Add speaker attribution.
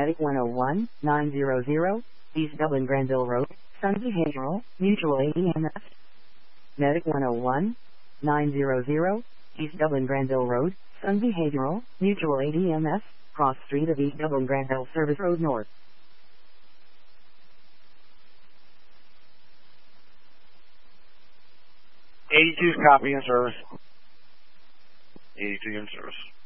Speaker 1: Medic 101, 900, East Dublin Granville Road, Sun Behavioral, Mutual Aid EMS. Medic 101, 900, East Dublin Granville Road, Sun Behavioral, Mutual Aid EMS, Cross Street of East Dublin Granville Service Road North.
Speaker 2: 82's copy in service. 82 in service.